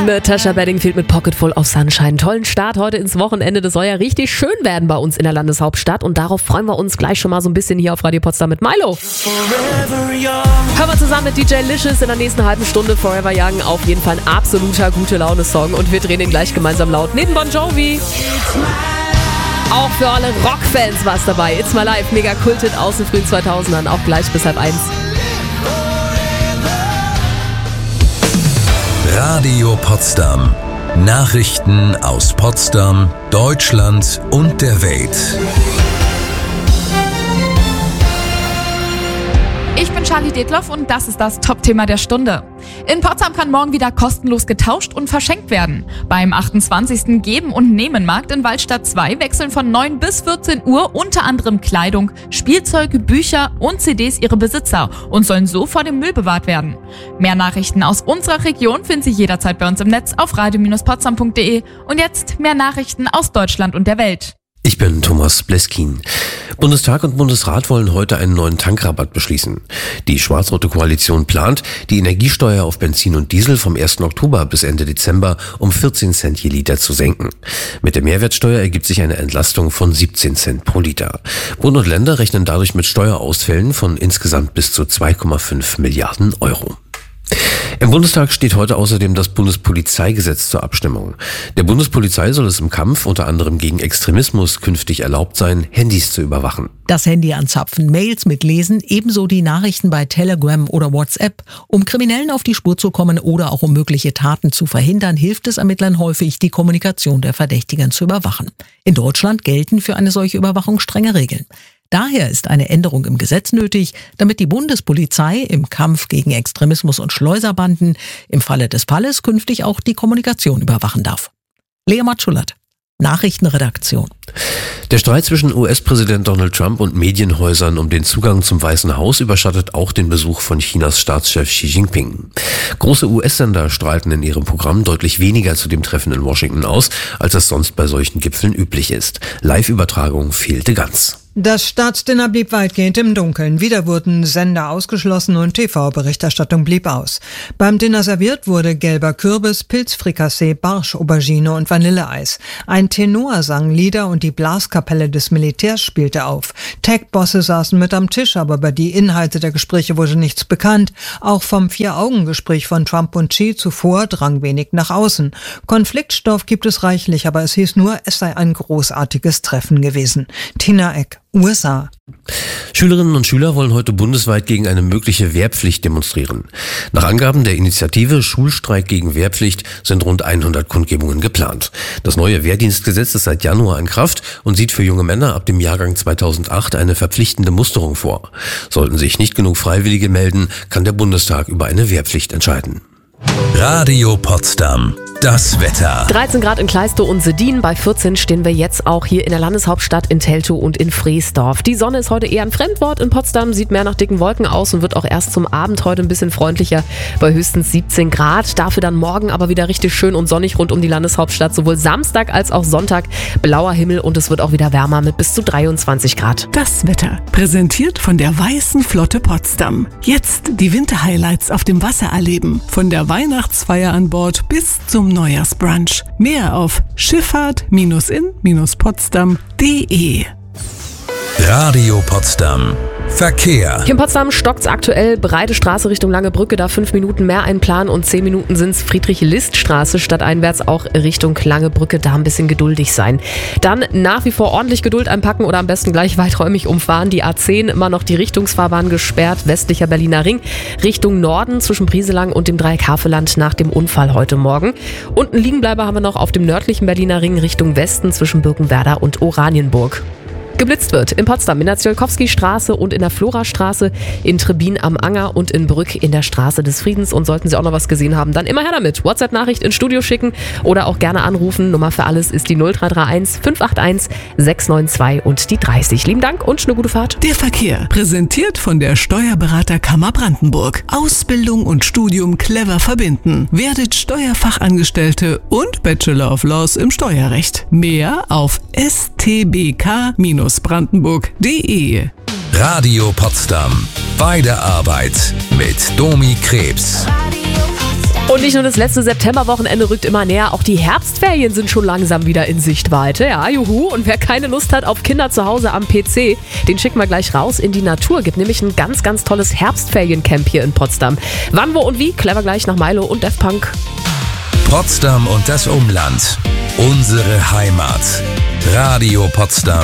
Natasha Bedingfield mit Pocketful of Sunshine. Tollen Start heute ins Wochenende. Das soll ja richtig schön werden bei uns in der Landeshauptstadt. Und darauf freuen wir uns gleich schon mal so ein bisschen hier auf Radio Potsdam mit Milo. Hören wir zusammen mit DJ Licious in der nächsten halben Stunde Forever Young. Auf jeden Fall ein absoluter Gute-Laune-Song. Und wir drehen ihn gleich gemeinsam laut neben Bon Jovi. Auch für alle Rockfans war es dabei. It's My Life, mega Kulthit aus den frühen 2000ern. Auch gleich bis 12:30. Radio Potsdam. Nachrichten aus Potsdam, Deutschland und der Welt. Ich bin Charlie Detloff und das ist das Top-Thema der Stunde. In Potsdam kann morgen wieder kostenlos getauscht und verschenkt werden. Beim 28. Geben- und Nehmen-Markt in Waldstadt 2 wechseln von 9 bis 14 Uhr unter anderem Kleidung, Spielzeuge, Bücher und CDs ihre Besitzer und sollen so vor dem Müll bewahrt werden. Mehr Nachrichten aus unserer Region finden Sie jederzeit bei uns im Netz auf radio-potsdam.de. Und jetzt mehr Nachrichten aus Deutschland und der Welt. Ich bin Thomas Bleskin. Bundestag und Bundesrat wollen heute einen neuen Tankrabatt beschließen. Die schwarz-rote Koalition plant, die Energiesteuer auf Benzin und Diesel vom 1. Oktober bis Ende Dezember um 14 Cent je Liter zu senken. Mit der Mehrwertsteuer ergibt sich eine Entlastung von 17 Cent pro Liter. Bund und Länder rechnen dadurch mit Steuerausfällen von insgesamt bis zu 2,5 Milliarden Euro. Im Bundestag steht heute außerdem das Bundespolizeigesetz zur Abstimmung. Der Bundespolizei soll es im Kampf unter anderem gegen Extremismus künftig erlaubt sein, Handys zu überwachen. Das Handy anzapfen, Mails mitlesen, ebenso die Nachrichten bei Telegram oder WhatsApp. Um Kriminellen auf die Spur zu kommen oder auch um mögliche Taten zu verhindern, hilft es Ermittlern häufig, die Kommunikation der Verdächtigen zu überwachen. In Deutschland gelten für eine solche Überwachung strenge Regeln. Daher ist eine Änderung im Gesetz nötig, damit die Bundespolizei im Kampf gegen Extremismus und Schleuserbanden im Falle des Falles künftig auch die Kommunikation überwachen darf. Lea Matschulat, Nachrichtenredaktion. Der Streit zwischen US-Präsident Donald Trump und Medienhäusern um den Zugang zum Weißen Haus überschattet auch den Besuch von Chinas Staatschef Xi Jinping. Große US-Sender strahlten in ihrem Programm deutlich weniger zu dem Treffen in Washington aus, als das sonst bei solchen Gipfeln üblich ist. Live-Übertragung fehlte ganz. Das Staatsdinner blieb weitgehend im Dunkeln. Wieder wurden Sender ausgeschlossen und TV-Berichterstattung blieb aus. Beim Dinner serviert wurde gelber Kürbis, Pilzfrikassee, Barsch, Aubergine und Vanilleeis. Ein Tenor sang Lieder und die Blaskapelle des Militärs spielte auf. Tech-Bosse saßen mit am Tisch, aber über die Inhalte der Gespräche wurde nichts bekannt. Auch vom Vier-Augen-Gespräch von Trump und Xi zuvor drang wenig nach außen. Konfliktstoff gibt es reichlich, aber es hieß nur, es sei ein großartiges Treffen gewesen. Tina Eck, USA. Schülerinnen und Schüler wollen heute bundesweit gegen eine mögliche Wehrpflicht demonstrieren. Nach Angaben der Initiative Schulstreik gegen Wehrpflicht sind rund 100 Kundgebungen geplant. Das neue Wehrdienstgesetz ist seit Januar in Kraft und sieht für junge Männer ab dem Jahrgang 2008 eine verpflichtende Musterung vor. Sollten sich nicht genug Freiwillige melden, kann der Bundestag über eine Wehrpflicht entscheiden. Radio Potsdam. Das Wetter. 13 Grad in Kleistow und Sedin. Bei 14 stehen wir jetzt auch hier in der Landeshauptstadt in Teltow und in Freesdorf. Die Sonne ist heute eher ein Fremdwort in Potsdam, sieht mehr nach dicken Wolken aus und wird auch erst zum Abend heute ein bisschen freundlicher bei höchstens 17 Grad. Dafür dann morgen aber wieder richtig schön und sonnig rund um die Landeshauptstadt. Sowohl Samstag als auch Sonntag blauer Himmel und es wird auch wieder wärmer mit bis zu 23 Grad. Das Wetter, präsentiert von der Weißen Flotte Potsdam. Jetzt die Winterhighlights auf dem Wasser erleben. Von der Weihnachtsfeier an Bord bis zum Neujahrsbrunch. Mehr auf Schifffahrt-in-potsdam.de. Radio Potsdam. Verkehr. Hier in Potsdam stockt's aktuell. Breite Straße Richtung Lange Brücke, da 5 Minuten mehr einplanen und 10 Minuten sind's Friedrich-List-Straße stadteinwärts auch Richtung Lange Brücke, da ein bisschen geduldig sein. Dann nach wie vor ordentlich Geduld einpacken oder am besten gleich weiträumig umfahren. Die A10 immer noch die Richtungsfahrbahn gesperrt, westlicher Berliner Ring, Richtung Norden zwischen Brieselang und dem Dreieck Havelland nach dem Unfall heute Morgen. Und einen Liegenbleiber haben wir noch auf dem nördlichen Berliner Ring Richtung Westen zwischen Birkenwerder und Oranienburg. Geblitzt wird in Potsdam in der Tsiolkovski-Straße und in der Florastraße, in Trebin am Anger und in Brück in der Straße des Friedens. Und sollten Sie auch noch was gesehen haben, dann immer her damit. WhatsApp-Nachricht ins Studio schicken oder auch gerne anrufen. Nummer für alles ist die 0331 581 692 und die 30. Lieben Dank und eine gute Fahrt. Der Verkehr, präsentiert von der Steuerberaterkammer Brandenburg. Ausbildung und Studium clever verbinden. Werdet Steuerfachangestellte und Bachelor of Laws im Steuerrecht. Mehr auf stbk-brandenburg.de. Radio Potsdam. Bei der Arbeit mit Domi Krebs. Radio Potsdam. Und nicht nur das letzte Septemberwochenende rückt immer näher, auch die Herbstferien sind schon langsam wieder in Sichtweite. Ja, juhu. Und wer keine Lust hat auf Kinder zu Hause am PC, den schicken wir gleich raus in die Natur. Gibt nämlich ein ganz, ganz tolles Herbstferiencamp hier in Potsdam. Wann, wo und wie? Clever gleich nach Milo und Daft Punk. Potsdam und das Umland. Unsere Heimat. Radio Potsdam